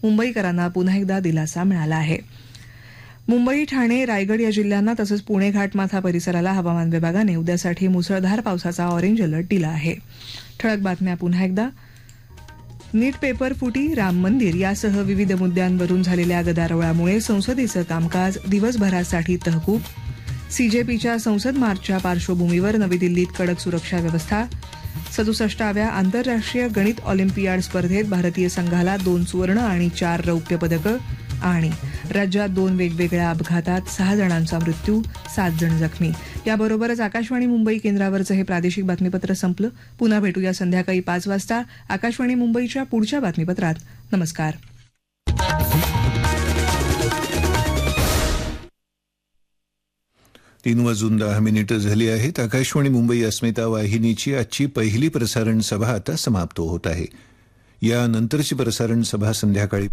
मुंबईकरांना पुन्हा एकदा दिलासा मिळाला आहे. मुंबई, ठाणे, रायगड या जिल्ह्यांना तसंच पुणे घाटमाथा परिसराला हवामान विभागाने उद्यासाठी मुसळधार पावसाचा ऑरेंज अलर्ट दिला आहे. ठळक बातम्या पुन्हा एकदा. नीट पेपर फुटी, राम मंदिर यासह विविध मुद्द्यांवरून झालेल्या गदारोळामुळे संसदेचं कामकाज दिवसभरासाठी तहकूब. सीजेपीच्या संसद मार्चच्या पार्श्वभूमीवर नवी दिल्लीत कडक सुरक्षा व्यवस्था. 67व्या आंतरराष्ट्रीय गणित ऑलिम्पियाड स्पर्धेत भारतीय संघाला 2 सुवर्ण आणि 4 रौप्य पदकं. आणि राज्यात 2 वेगवेगळ्या अपघातात 6 जणांचा मृत्यू, 7 जण जखमी. याबरोबरच आकाशवाणी मुंबई केंद्रावरचं हे प्रादेशिक बातमीपत्र संपलं. पुन्हा भेटूया संध्याकाळी 5 वाजता आकाशवाणी मुंबईच्या पुढच्या बातमीपत्रात. नमस्कार. 3:10 झाली आहेत. आकाशवाणी मुंबई अस्मिता वाहिनीची आजची पहिली प्रसारण सभा आता समाप्त होत आहे. यानंतरची प्रसारण सभा संध्याकाळी.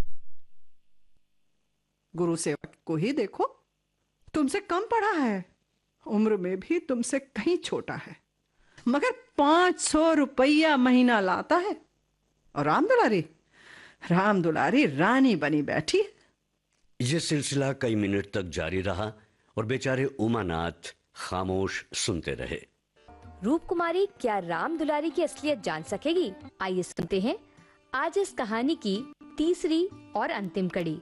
गुरु सेवक को ही देखो, तुमसे कम पढ़ा है, उम्र में भी तुमसे कहीं छोटा है, मगर 500 रुपया महीना लाता है. और राम दुलारी रानी बनी बैठी है. ये सिलसिला कई मिनट तक जारी रहा और बेचारे उमानाथ खामोश सुनते रहे. रूप कुमारी क्या राम दुलारी की असलियत जान सकेगी? आइए सुनते हैं आज इस कहानी की तीसरी और अंतिम कड़ी.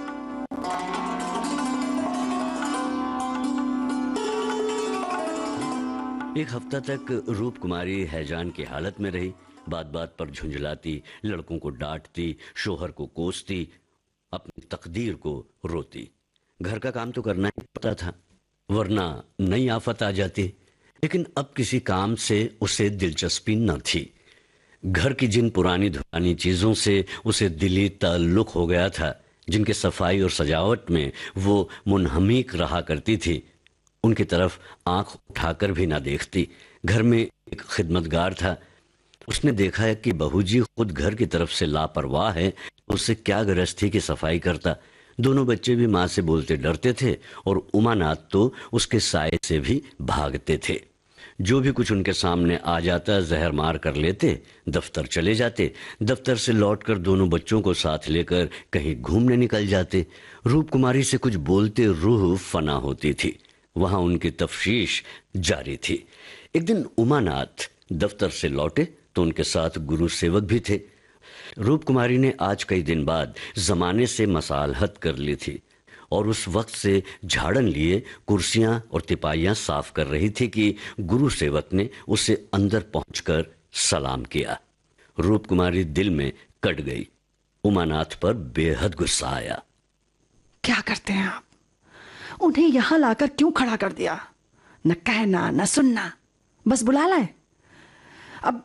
एक हफ्ता तक रूप कुमारी हैजान की हालत में रही. बात बात पर झुंझलाती, लड़कों को डांटती, शोहर को कोसती, अपनी तकदीर को रोती. घर का काम तो करना ही पड़ता था, वरना नई आफत आ जाती. लेकिन अब किसी काम से उसे दिलचस्पी न थी. घर की जिन पुरानी धुरानी चीजों से उसे दिली ताल्लुक हो गया था, जिनके सफाई और सजावट में वो मुनहमिक रहा करती थी, उनकी तरफ आंख उठाकर भी ना देखती. घर में एक खिदमतगार था. उसने देखा है कि बहूजी खुद घर की तरफ से लापरवाह है, उससे क्या गृहस्थी की सफाई करता. दोनों बच्चे भी माँ से बोलते डरते थे और उमानाथ तो उसके साये से भी भागते थे. जो भी कुछ उनके सामने आ जाता जहर मार कर लेते, दफ्तर चले जाते. दफ्तर से लौटकर दोनों बच्चों को साथ लेकर कहीं घूमने निकल जाते. रूप कुमारी से कुछ बोलते रूह फना होती थी. वहां उनकी तफ्शीश जारी थी. एक दिन उमानाथ दफ्तर से लौटे तो उनके साथ गुरु सेवक भी थे. रूप कुमारी ने आज कई दिन बाद जमाने से मसालहत कर ली थी और उस वक्त से झाड़न लिए कुर्सियां और तिपाइयां साफ कर रही थी कि गुरु सेवक ने उसे अंदर पहुंचकर सलाम किया. रूप कुमारी दिल में कट गई. उमानाथ पर बेहद गुस्सा आया. क्या करते हैं आप? उन्हें यहां लाकर क्यों खड़ा कर दिया? न कहना न सुनना, बस बुला लाए. अब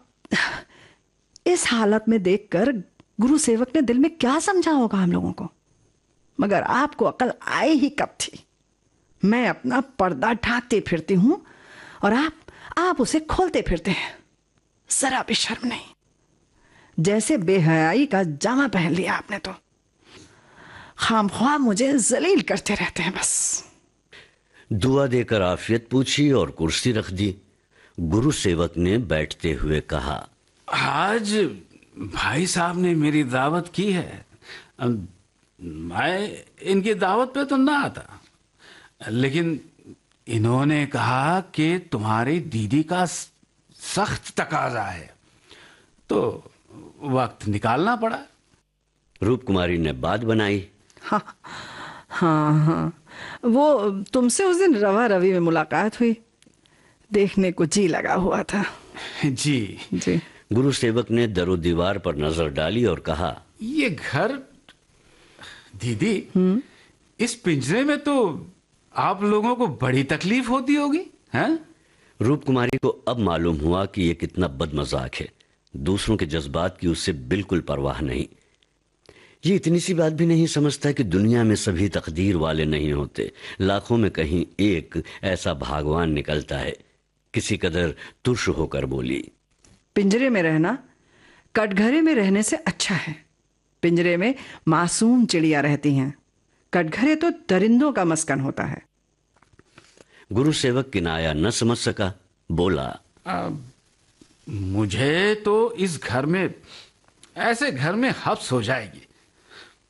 इस हालत में देखकर गुरु सेवक ने दिल में क्या समझा होगा हम लोगों को. मगर आपको अकल आई ही कब थी? मैं अपना पर्दा ढांकते फिरती हूं और आप उसे खोलते फिरते हैं. जरा भी शर्म नहीं. जैसे बेहयाई का जामा पहन लिया आपने तो. खामख्वाह मुझे जलील करते रहते हैं बस. दुआ देकर आफियत पूछी और कुर्सी रख दी. गुरु सेवक ने बैठते हुए कहा, आज भाई साहब ने मेरी दावत की है. मैं इनकी दावत पे तो ना आता, लेकिन इन्होंने कहा कि तुम्हारी दीदी का सख्त तकाजा है, तो वक्त निकालना पड़ा. रूप कुमारी ने बात बनाई. हाँ, वो तुमसे उस दिन रवा रवि में मुलाकात हुई, देखने को जी लगा हुआ था. जी. गुरु सेवक ने दरो दीवार पर नजर डाली और कहा, ये घर दीदी, इस पिंजरे में तो आप लोगों को बड़ी तकलीफ होती होगी, हैं? रूप कुमारी को अब मालूम हुआ कि ये कितना बदमजाक है. दूसरों के जज्बात की उससे बिल्कुल परवाह नहीं. ये इतनी सी बात भी नहीं समझता कि दुनिया में सभी तकदीर वाले नहीं होते. लाखों में कहीं एक ऐसा भगवान निकलता है. किसी कदर तुर्श होकर बोली, पिंजरे में रहना कटघरे में रहने से अच्छा है. पिंजरे में मासूम चिड़िया रहती हैं, कटघरे तो दरिंदों का मस्कन होता है. गुरु सेवक किनाया न समझ सका. बोला, मुझे तो इस घर में, ऐसे घर में हब्स हो जाएगी.